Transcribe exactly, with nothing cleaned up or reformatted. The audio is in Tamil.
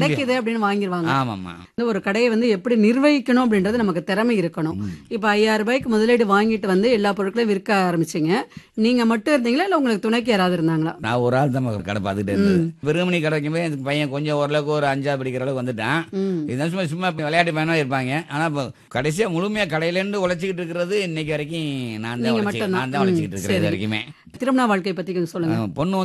கிடைக்குது அப்படின்னு வாங்கிடுவாங்க. ஆமாம்மா. இந்த ஒரு கடையை வந்து எப்படி நிர்வகிக்கணும் அப்படின்றது நமக்கு திறமை இருக்கணும். இப்ப ஐயாயிரம் ரூபாய்க்கு முதலீடு வாங்கிட்டு வந்து எல்லா பொருட்களையும் விற்க ஆரம்பிச்சீங்க. நீங்க மட்டும் இருந்தீங்களா இல்ல உங்களுக்கு துணைக்கு யாராவது இருந்தாங்களா? நான் ஒரு ஆள் தான் கடை பார்த்துட்டு இருந்தது. வெறுமணி கடை வைக்கும்போது எனக்கு பையன் கொஞ்சம் ஓரளவுக்கு ஒரு அஞ்சா படிக்கிற அளவுக்கு வந்துட்டான். இதுதான் சும்மா சும்மா விளையாட்டு பையனா இருப்பாங்க. ஆனா இப்போ கடைசியா முழுமையா கடையில இருந்து உழைச்சிக்கிட்டு இருக்கிறது இன்னைக்கு வரைக்கும் நான் தான் நீங்க உழைச்சி மட்டும்தான். நான் தான் உழைச்சிக்கிட்டு இருக்கிறேன் இது வரைக்குமே. திருமண வாழ்க்கை பத்தி கொஞ்சம் சொல்லுங்க. பொண்ணு